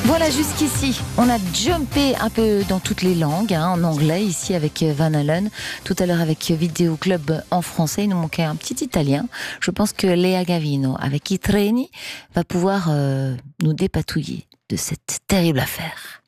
Voilà, jusqu'ici, on a jumpé un peu dans toutes les langues, en anglais, ici avec Van Halen, tout à l'heure avec Video Club en français, il nous manquait un petit italien. Je pense que Lea Gavino, avec I Treni, va pouvoir nous dépatouiller de cette terrible affaire.